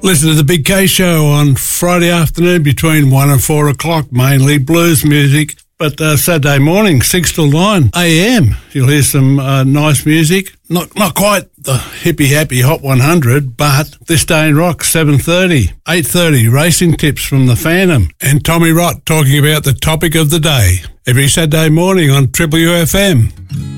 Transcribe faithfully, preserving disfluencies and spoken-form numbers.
Listen to the Big K Show on Friday afternoon between one and four o'clock, mainly blues music. But uh, Saturday morning, six till nine a.m, you'll hear some uh, nice music. Not not quite the hippie happy Hot one hundred, but This Day in Rock, seven thirty. eight thirty, racing tips from the Phantom. And Tommy Rott talking about the topic of the day. Every Saturday morning on Triple U F M.